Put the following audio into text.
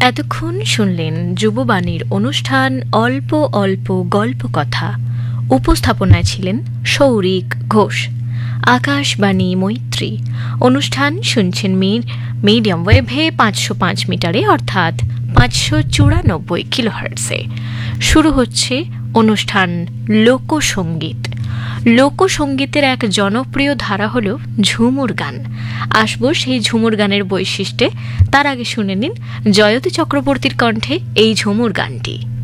এতক্ষণ শুনলেন যুববাণীর অনুষ্ঠান অল্প অল্প গল্প কথা। উপস্থাপনায় ছিলেন সৌরিক ঘোষ। আকাশবাণী মৈত্রী অনুষ্ঠান শুনছেন মিডিয়াম ওয়েভে 505 মিটারে অর্থাৎ 594 কিলোহার্টজে। শুরু হচ্ছে অনুষ্ঠান লোকসঙ্গীত। লোকসঙ্গীতের এক জনপ্রিয় ধারা হল ঝুমুর গান। আসবো সেই ঝুমুর গানের বৈশিষ্ট্যে। তার আগে শুনে নিন জয়তী চক্রবর্তীর কণ্ঠে এই ঝুমুর গানটি।